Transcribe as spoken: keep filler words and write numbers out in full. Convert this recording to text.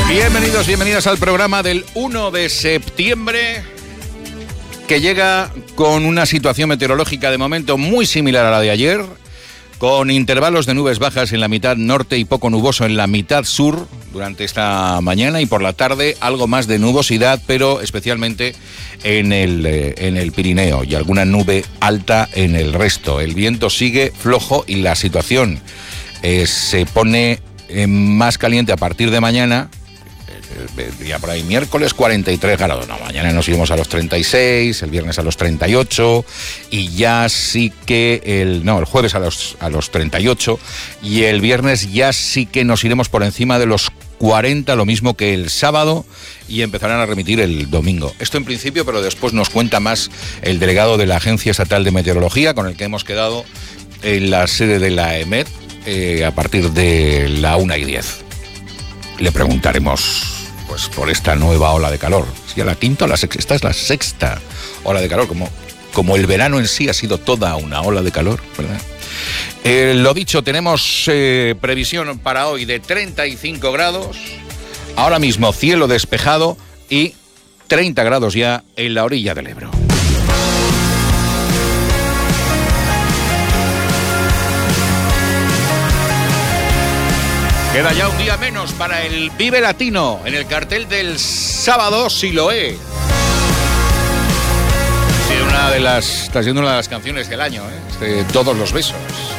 Bienvenidos, bienvenidas al programa del uno de septiembre, que llega con una situación meteorológica de momento muy similar a la de ayer, con intervalos de nubes bajas en la mitad norte y poco nuboso en la mitad sur durante esta mañana, y por la tarde algo más de nubosidad, pero especialmente en el, eh, en el Pirineo, y alguna nube alta en el resto. El viento sigue flojo y la situación eh, se pone eh, más caliente a partir de mañana. Ya por ahí, miércoles cuarenta y tres grados, no, mañana nos iremos a los treinta y seis, el viernes a los treinta y ocho, y ya sí que el, no, el jueves a los, a los treinta y ocho, y el viernes ya sí que nos iremos por encima de los cuarenta, lo mismo que el sábado, y empezarán a remitir el domingo. Esto en principio, pero después nos cuenta más el delegado de la Agencia Estatal de Meteorología, con el que hemos quedado en la sede de la E M E T eh, a partir de la una y diez. Le preguntaremos pues por esta nueva ola de calor. Si a la quinta o la sexta, esta es la sexta ola de calor, como, como el verano en sí ha sido toda una ola de calor, ¿verdad? Eh, lo dicho, tenemos eh, previsión para hoy de treinta y cinco grados, ahora mismo cielo despejado y treinta grados ya en la orilla del Ebro. Queda ya un día menos para el Vive Latino en el cartel del sábado, Siloé. Sí, una de las, está siendo una de las canciones del año, ¿eh? De Todos los besos.